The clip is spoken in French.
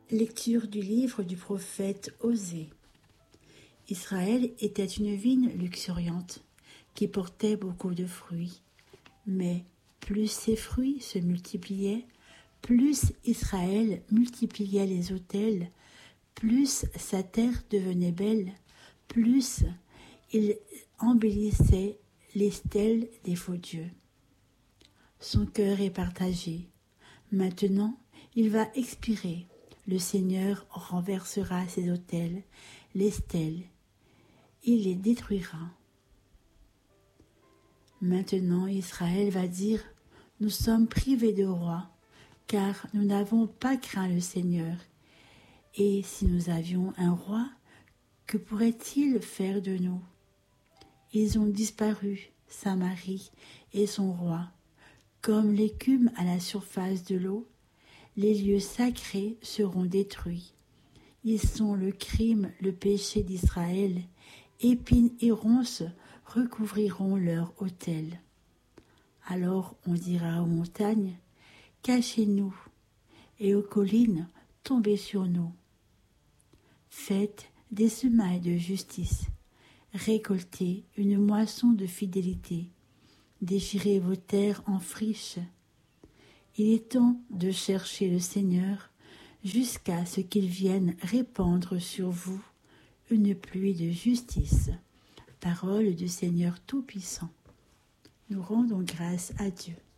Lecture du livre du prophète Osée. Israël était une vigne luxuriante qui portait beaucoup de fruits. Mais plus ses fruits se multipliaient, plus Israël multipliait les autels, plus sa terre devenait belle, plus il embellissait les stèles des faux dieux. Son cœur est partagé. Maintenant, il va expirer. Le Seigneur renversera ses autels, les stèles. Il les détruira. Maintenant, Israël va dire, nous sommes privés de roi, car nous n'avons pas craint le Seigneur. Et si nous avions un roi, que pourrait-il faire de nous? Ils ont disparu, Samarie et son roi, comme l'écume à la surface de l'eau. Les lieux sacrés seront détruits. Ils sont le crime, le péché d'Israël. Épines et ronces recouvriront leur autel. Alors on dira aux montagnes, cachez-nous, et aux collines, tombez sur nous. Faites des semailles de justice, récoltez une moisson de fidélité, déchirez vos terres en friche. Il est temps de chercher le Seigneur jusqu'à ce qu'il vienne répandre sur vous une pluie de justice. Parole du Seigneur Tout-Puissant. Nous rendons grâce à Dieu.